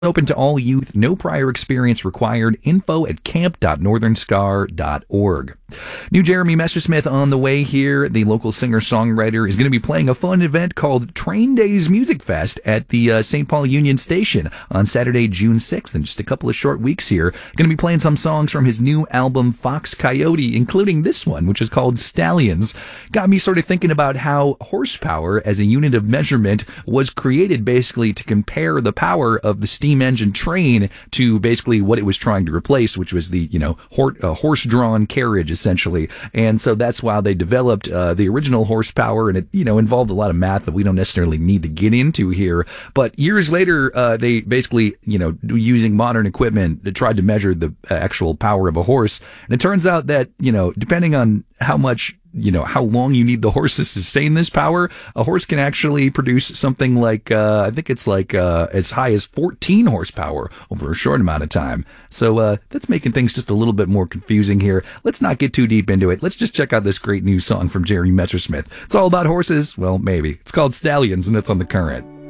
Open to all youth, no prior experience required. Info at camp.northernstar.org. New Jeremy Messersmith on the way here. The local singer-songwriter is going to be playing a fun event called Train Days Music Fest at the St. Paul Union Station on Saturday, June 6th, in just a couple of short weeks here. Going to be playing some songs from his new album, Fox Coyote, including this one, which is called Stallions. Got me sort of thinking about how horsepower as a unit of measurement was created basically to compare the power of the steam engine train to basically what it was trying to replace, which was the, horse-drawn carriage, essentially. And so that's why they developed the original horsepower, and it, involved a lot of math that we don't necessarily need to get into here. But years later, they basically, using modern equipment, they tried to measure the actual power of a horse. And it turns out that, depending on how much how long you need the horse to sustain this power, a horse can actually produce something like, I think it's like as high as 14 horsepower over a short amount of time. So that's making things just a little bit more confusing here. Let's not get too deep into it. Let's just check out this great new song from Jerry Messersmith. It's all about horses. Well, maybe. It's called Stallions, and it's on The Current.